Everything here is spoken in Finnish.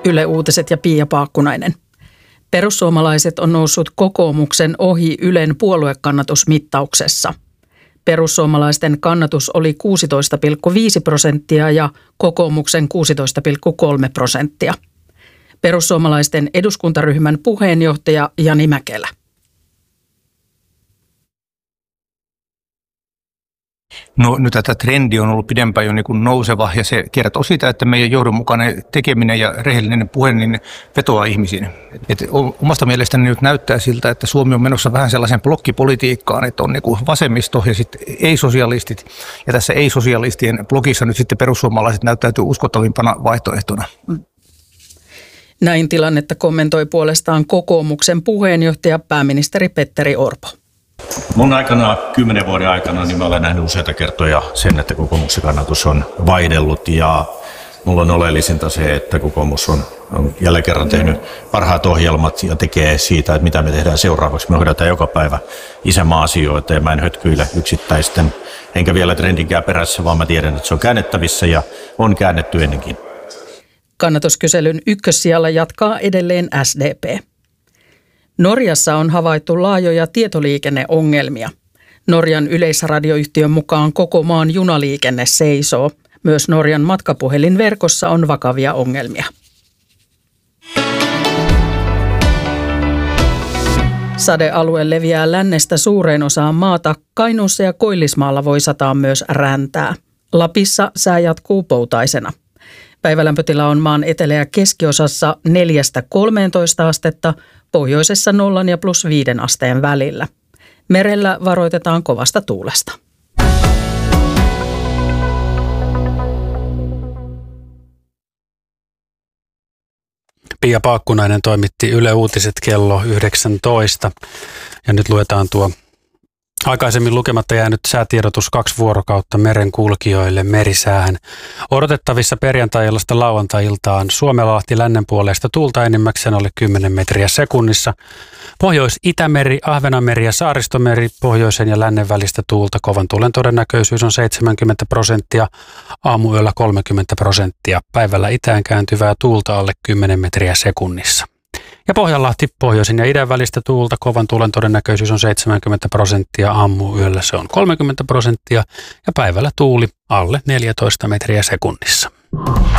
Yle Uutiset ja Pia Paakkunainen. Perussuomalaiset on noussut kokoomuksen ohi Ylen puoluekannatusmittauksessa. Perussuomalaisten kannatus oli 16,5% ja kokoomuksen 16,3%. Perussuomalaisten eduskuntaryhmän puheenjohtaja Jani Mäkelä. No nyt tämä trendi on ollut pidempään jo niin kuin nouseva ja se kertoo siitä, että meidän johdonmukainen tekeminen ja rehellinen puhe niin vetoaa ihmisiin. Omasta mielestäni nyt näyttää siltä, että Suomi on menossa vähän sellaisen blokkipolitiikkaan, että on niin kuin vasemmisto ja sitten ei-sosialistit. Ja tässä ei-sosialistien blogissa nyt sitten perussuomalaiset näyttäytyy uskottavimpana vaihtoehtona. Näin tilannetta kommentoi puolestaan kokoomuksen puheenjohtaja pääministeri Petteri Orpo. Mun aikana, 10 vuoden aikana, niin mä olen nähnyt useita kertoja sen, että kokoomuksen kannatus on vaihdellut ja mulla on oleellisinta se, että kokoomus on jälleen kerran tehnyt parhaat ohjelmat ja tekee siitä, että mitä me tehdään seuraavaksi. Me hoidetaan joka päivä isänmaa-asioita ja mä en hötkyile yksittäisten, enkä vielä trendinkään perässä, vaan mä tiedän, että se on käännettävissä ja on käännetty ennenkin. Kannatuskyselyn ykkössijalla jatkaa edelleen SDP. Norjassa on havaittu laajoja tietoliikenneongelmia. Norjan yleisradioyhtiön mukaan koko maan junaliikenne seisoo. Myös Norjan matkapuhelinverkossa on vakavia ongelmia. Sadealue leviää lännestä suureen osaan maata. Kainuussa ja Koillismaalla voi sataa myös räntää. Lapissa sää jatkuu poutaisena. Päivälämpötila on maan etelä- ja keskiosassa 4–13 astetta, pohjoisessa 0 ja +5 asteen välillä. Merellä varoitetaan kovasta tuulesta. Pia Paakkunainen toimitti Yle Uutiset kello 19 ja nyt luetaan tuo aikaisemmin lukematta jäänyt säätiedotus 2 vuorokautta merenkulkijoille merisäähän. Odotettavissa perjantai-illasta lauantai-iltaan Suomenlahti lännen puolesta tuulta enimmäkseen alle 10 metriä sekunnissa. Pohjois-Itämeri, Ahvenanmeri ja Saaristomeri, pohjoisen ja lännen välistä tuulta. Kovan tuulen todennäköisyys on 70%, aamuyöllä 30%. Päivällä itään kääntyvää tuulta alle 10 metriä sekunnissa. Ja Pohjanlahti, pohjoisen ja idän välistä tuulta, kovan tuulen todennäköisyys on 70%, aamuyöllä se on 30% ja päivällä tuuli alle 14 metriä sekunnissa.